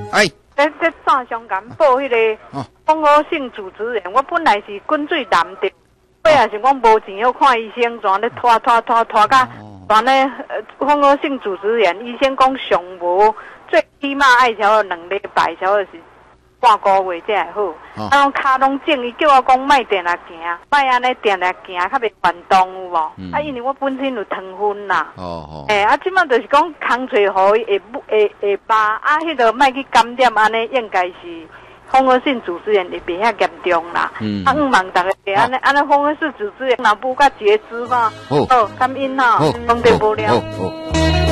哎， 在线上敢报迄个蜂窝性组织炎，我本来是滚水难着，我也是讲无钱要看医生，全咧拖到全咧蜂窝性组织炎，医生讲上无最起码爱超2礼拜，超是半个月才会好。啊，骹拢肿，伊叫我讲莫定来行，莫安尼定来行，较袂烦动有无？啊，因为我本身有糖分啦。啊，即摆就是讲空吹雨会疤，啊，迄个莫去感染，安尼应该是蜂窝性组织炎会袂遐严重啦。啊，望大家安尼蜂窝性组织炎若不甲截肢嘛，好，感恩吼，讲得无了。